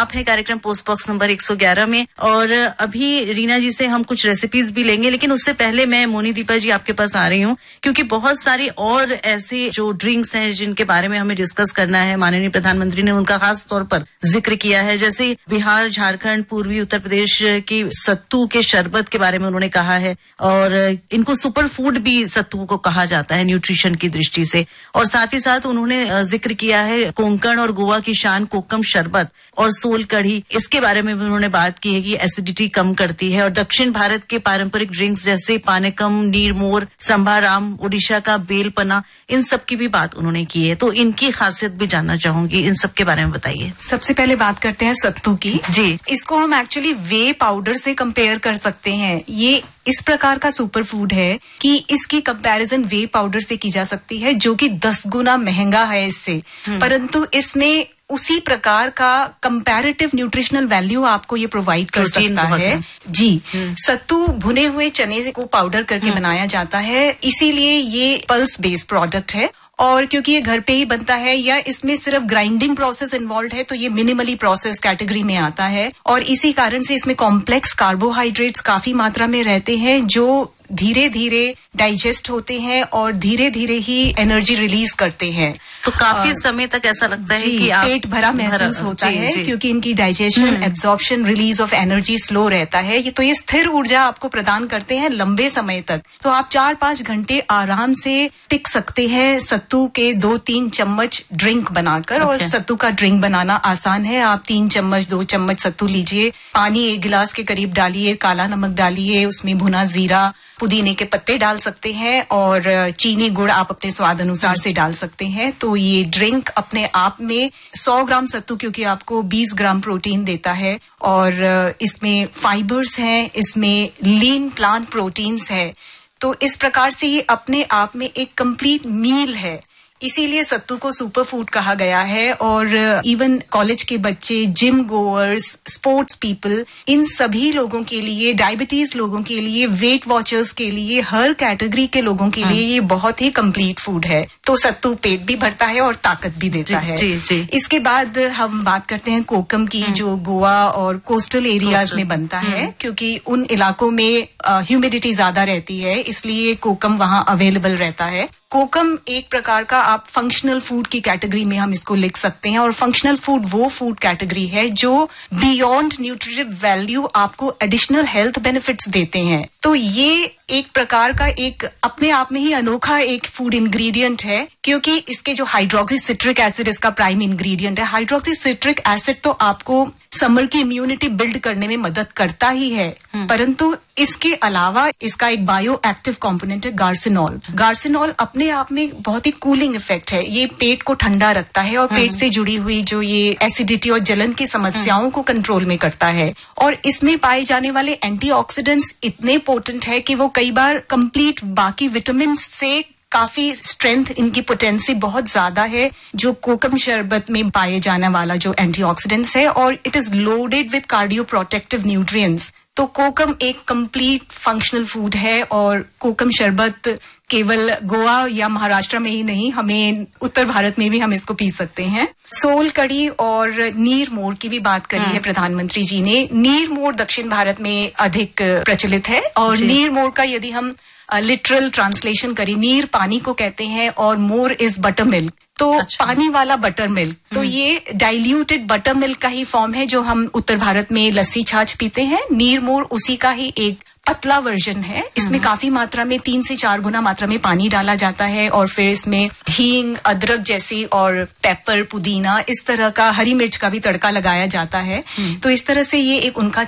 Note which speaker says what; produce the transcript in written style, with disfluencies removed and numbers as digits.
Speaker 1: आप हैं कार्यक्रम पोस्ट बॉक्स नंबर 111 में और अभी रीना जी से हम कुछ रेसिपीज भी लेंगे, लेकिन उससे पहले मैं मोनी दीपा जी आपके पास आ रही हूँ क्योंकि बहुत सारी और ऐसे जो ड्रिंक्स हैं जिनके बारे में हमें डिस्कस करना है। माननीय प्रधानमंत्री ने उनका खास तौर पर जिक्र किया है, जैसे बिहार, झारखंड, पूर्वी उत्तर प्रदेश की सत्तू के शरबत के बारे में उन्होंने कहा है और इनको सुपर फूड भी सत्तू को कहा जाता है न्यूट्रिशन की दृष्टि से। और साथ ही साथ उन्होंने जिक्र किया है कोंकण और गोवा की शान कोकम शरबत और सोल कढ़ी, इसके बारे में भी उन्होंने बात की है कि एसिडिटी कम करती है। और दक्षिण भारत के पारंपरिक ड्रिंक्स जैसे पानकम, नीरमोर, संभाराम, ओडिशा का बेलपना, इन सब की भी बात उन्होंने की है। तो इनकी खासियत भी जानना चाहूंगी, इन सब के बारे में बताइए।
Speaker 2: सबसे पहले बात करते हैं सत्तू की।
Speaker 1: जी,
Speaker 2: इसको हम एक्चुअली वे पाउडर से कंपेयर कर सकते हैं। ये इस प्रकार का सुपर फूड है कि इसकी कंपैरिजन वे पाउडर से की जा सकती है, जो कि 10 गुना महंगा है इससे, परंतु इसमें उसी प्रकार का कंपैरेटिव न्यूट्रिशनल वैल्यू आपको ये प्रोवाइड कर सकता है। जी, सत्तू भुने हुए चने को पाउडर करके बनाया जाता है, इसीलिए ये पल्स बेस्ड प्रोडक्ट है। और क्योंकि ये घर पे ही बनता है या इसमें सिर्फ ग्राइंडिंग प्रोसेस इन्वॉल्व है, तो ये मिनिमली प्रोसेस कैटेगरी में आता है। और इसी कारण से इसमें कॉम्प्लेक्स कार्बोहाइड्रेट्स काफी मात्रा में रहते हैं, जो धीरे धीरे डाइजेस्ट होते हैं और धीरे धीरे ही एनर्जी रिलीज करते हैं।
Speaker 1: तो काफी समय तक ऐसा लगता है कि
Speaker 2: पेट भरा महसूस होता है, क्योंकि इनकी digestion, absorption, release of energy slow रहता है। तो ये स्थिर ऊर्जा आपको प्रदान करते हैं लंबे समय तक। तो आप 4-5 घंटे आराम से टिक सकते हैं सत्तू के 2-3 चम्मच ड्रिंक बनाकर। और सत्तू का ड्रिंक बनाना आसान है। आप 3 चम्मच 2 चम्मच सत्तू लीजिए, पानी 1 गिलास के करीब डालिए, काला नमक डालिए, उसमें भुना जीरा, पुदीने के पत्ते डाल सकते हैं और चीनी गुड़ आप अपने स्वाद अनुसार से डाल सकते हैं। तो ये ड्रिंक अपने आप में 100 ग्राम सत्तू क्योंकि आपको 20 ग्राम प्रोटीन देता है और इसमें फाइबर्स हैं, इसमें लीन प्लांट प्रोटीन्स है। तो इस प्रकार से ये अपने आप में एक कंप्लीट मील है, इसीलिए सत्तू को सुपर फूड कहा गया है। और इवन कॉलेज के बच्चे, जिम गोअर्स, स्पोर्ट्स पीपल, इन सभी लोगों के लिए, डायबिटीज लोगों के लिए, वेट वॉचर्स के लिए, हर कैटेगरी के लोगों के लिए ये बहुत ही कंप्लीट फूड है। तो सत्तू पेट भी भरता है और ताकत भी देता है।
Speaker 1: जी।
Speaker 2: इसके बाद हम बात करते हैं कोकम की, जो गोवा और कोस्टल एरियाज में बनता है, क्योंकि उन इलाकों में ह्यूमिडिटी ज्यादा रहती है, इसलिए कोकम वहां अवेलेबल रहता है। कोकम एक प्रकार का आप फंक्शनल फूड की कैटेगरी में हम इसको लिख सकते हैं। और फंक्शनल फूड वो फूड कैटेगरी है जो बियॉन्ड न्यूट्रिटिव वैल्यू आपको एडिशनल हेल्थ बेनिफिट्स देते हैं। तो ये एक प्रकार का एक अपने आप में ही अनोखा एक फूड इंग्रेडिएंट है, क्योंकि इसके जो हाइड्रोक्सी सिट्रिक एसिड इसका प्राइम इंग्रेडिएंट है। हाइड्रोक्सी सिट्रिक एसिड तो आपको समर की इम्यूनिटी बिल्ड करने में मदद करता ही है, परंतु इसके अलावा इसका एक बायो एक्टिव कॉम्पोनेंट है गार्सिनॉल। गार्सिनॉल अपने आप में बहुत ही कूलिंग इफेक्ट है, ये पेट को ठंडा रखता है और पेट से जुड़ी हुई जो ये एसिडिटी और जलन की समस्याओं को कंट्रोल में करता है। और इसमें पाए जाने वाले एंटीऑक्सीडेंट्स इतने पोटेंट है कि वो कई बार कंप्लीट बाकी विटामिन से काफी स्ट्रेंथ, इनकी पोटेंसी बहुत ज्यादा है, जो कोकम शरबत में पाए जाने वाला जो एंटीऑक्सीडेंट्स है। और it is loaded with cardio protective nutrients. तो कोकम एक कंप्लीट फंक्शनल फूड है और कोकम शरबत केवल गोवा या महाराष्ट्र में ही नहीं, हमें उत्तर भारत में भी हम इसको पी सकते हैं। सोल कढ़ी और नीर मोर की भी बात करी है प्रधानमंत्री जी ने। नीर मोर दक्षिण भारत में अधिक प्रचलित है और नीर मोर का यदि हम लिटरल ट्रांसलेशन करें, नीर पानी को कहते हैं और मोर इज बटर मिल्क। तो पानी वाला बटर मिल्क, तो ये डाइल्यूटेड बटर मिल्क का ही फॉर्म है जो हम उत्तर भारत में लस्सी छाछ पीते हैं। नीर मोर उसी का ही एक पतला वर्जन है। इसमें काफी मात्रा में 3 से 4 गुना मात्रा में पानी डाला जाता है और फिर इसमें हींग, अदरक जैसी और पेपर, पुदीना, इस तरह का, हरी मिर्च का भी तड़का लगाया जाता है। तो इस तरह से ये एक उनका